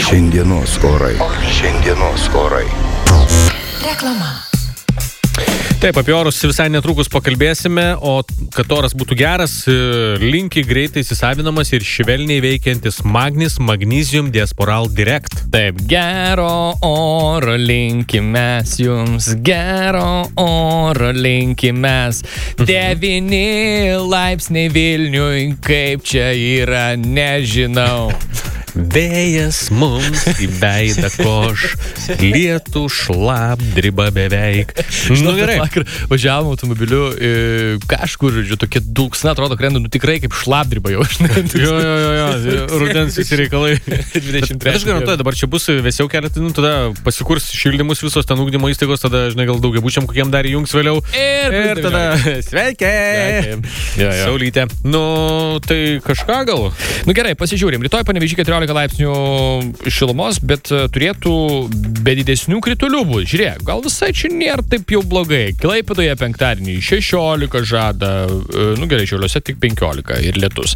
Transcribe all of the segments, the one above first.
Šiandienos orai. Reklama. Taip, apie orus visai netrukus pakalbėsime, o kad oras būtų geras, linki greitai įsisavinamas ir švelniai veikiantis Magnesium Diasporal Direct. Taip, gero oro linkimės jums, gero oro linkimės. 9 laipsniai Vilniui, kaip čia yra, nežinau. Vėjas mums į veidą koš, lietų šlapdriba beveik. Nu gerai. Vakar važiavom automobiliu kažkur, žodžiu, tokie dulksna, atrodo, krenda, tikrai kaip šlapdriba jau. Jo, rudens visi reikalai. 23. Aš garantuoju, dabar čia bus vėsiau keletą, tada pasikurs šildymus visos ten ugdymo įstaigos, tada, žinai, gal daugiabučiam kokiem dar įjungs vėliau. Ir tada sveiki! Saulytė. Nu, tai kažką gal? Nu gerai, pasižiūrim. Rytoj Panevėžy 14 laipsnių šilumos, bet turėtų be didesnių kritulių būti. Žiūrėk, gal visai čia nėra taip jau blogai. Klaipėdoje penktadienį 16 žada, nu gerai, Šiauliuose tik 15 ir lietus.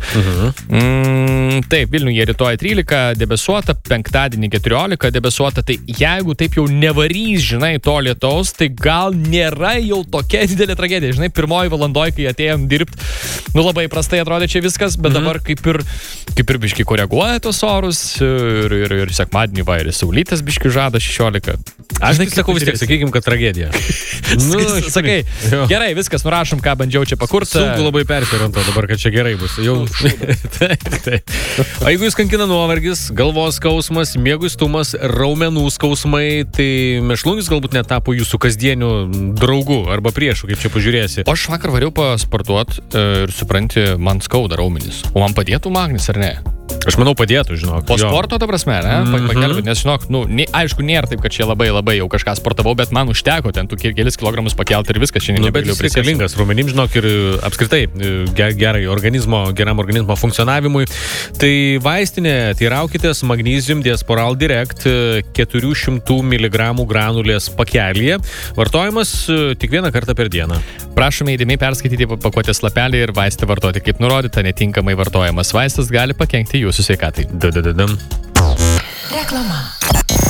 Taip, Vilniuje rytoj 13 debesuota, penktadienį 14 debesuota, tai jeigu taip jau nevarys, žinai, to lietaus, tai gal nėra jau tokia didelė tragedija. Žinai, pirmoji valandoje, kai atėjom dirbti, nu labai prastai atrodė čia viskas, bet dabar kaip ir biški koreguoja tos orus ir sekmadienį va ir saulytės biški žada 16. Aš tai sakau vis tiek, sakykim, kad tragedija. Sakai, gerai, viskas, nurašom, ką bandžiau čia pakurti. Sunku labai persiorientuoti dabar, kad čia gerai bus. Jau... taip. O jeigu jūs kankina nuovargis, galvos skausmas, mieguistumas, raumenų skausmai, tai mėšlungis galbūt netapo jūsų kasdieniu draugu arba priešu, kaip čia pažiūrėsi. O aš vakar variau pasportuoti ir supranti, man skauda raumenis. O man padėtų magnis, ar ne? Aš manau, padėtų, žinok. Po sporto, ta prasme, ne? Pagelbėti, nes, žinok, aišku, nėra taip, kad čia labai jau kažką sportavau, bet man užteko ten tų kelis kilogramus pakelti ir viskas šiandien nebegaliu prisėsti. Bet reikalingas raumenim, žinok, ir apskritai geram organizmo funkcionavimui. Tai vaistinė, teiraukitės Magnesium Diasporal Direct 400 mg granulės pakelyje. Vartojimas tik vieną kartą per dieną. Prašome įdėmiai perskaityti pakuotės lapelį ir vaistą vartoti. Kaip nurodyta, netinkamai vartojamas vaistas gali pakenkti jūsų sveikatai. Reklama.